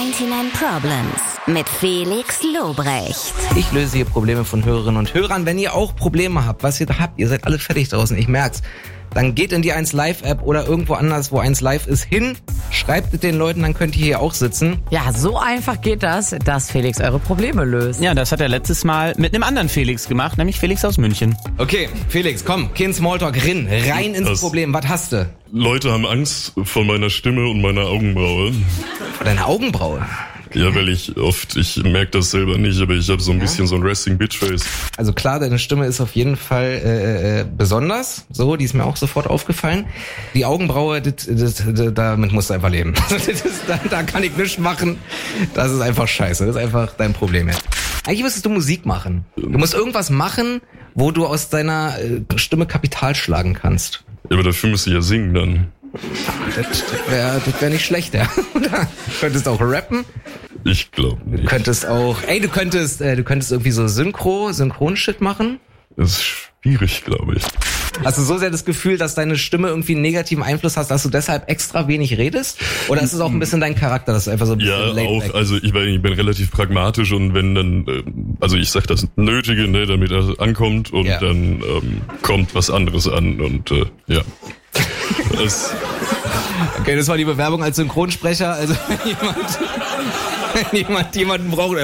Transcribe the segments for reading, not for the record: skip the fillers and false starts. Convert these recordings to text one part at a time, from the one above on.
99 Problems mit Felix Lobrecht. Ich löse hier Probleme von Hörerinnen und Hörern. Wenn ihr auch Probleme habt, was ihr da habt, ihr seid alle fertig draußen, ich merk's, dann geht in die 1 Live App oder irgendwo anders, wo 1 Live ist, hin, schreibt mit den Leuten, dann könnt ihr hier auch sitzen. Ja, so einfach geht das, dass Felix eure Probleme löst. Ja, das hat er letztes Mal mit einem anderen Felix gemacht, nämlich Felix aus München. Okay, Felix, komm, kein Smalltalk, rein ins Problem. Was hast du? Leute haben Angst vor meiner Stimme und meiner Augenbraue. Deine Augenbraue? Ja, weil ich merke das selber nicht, aber ich habe so ein bisschen so ein Resting-Bitch-Face. Also klar, deine Stimme ist auf jeden Fall besonders, so, die ist mir auch sofort aufgefallen. Die Augenbraue, damit musst du einfach leben. Da kann ich nichts machen, das ist einfach scheiße, das ist einfach dein Problem jetzt. Eigentlich müsstest du Musik machen. Du musst irgendwas machen, wo du aus deiner Stimme Kapital schlagen kannst. Ja, aber dafür müsste ich ja singen dann. Das wär nicht schlecht, ja. Du könntest auch rappen. Ich glaube nicht. Du könntest auch, du könntest irgendwie so Synchron-Shit machen. Das ist schwierig, glaube ich. Hast du so sehr das Gefühl, dass deine Stimme irgendwie einen negativen Einfluss hast, dass du deshalb extra wenig redest? Oder ist es auch ein bisschen dein Charakter, dass du einfach so ein bisschen Ja, auch. Also ich bin relativ pragmatisch und wenn dann, also ich sag das Nötige, ne, damit er ankommt und dann kommt was anderes an und ja. Okay, das war die Bewerbung als Synchronsprecher. Also wenn jemanden braucht,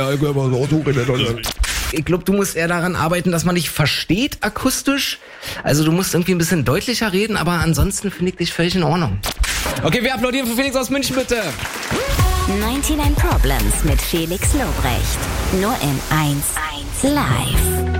ich glaube, du musst eher daran arbeiten, dass man dich versteht akustisch. Also du musst irgendwie ein bisschen deutlicher reden, aber ansonsten finde ich dich völlig in Ordnung. Okay, wir applaudieren für Felix aus München, bitte. 99 Problems mit Felix Lobrecht. Nur in 1 Live.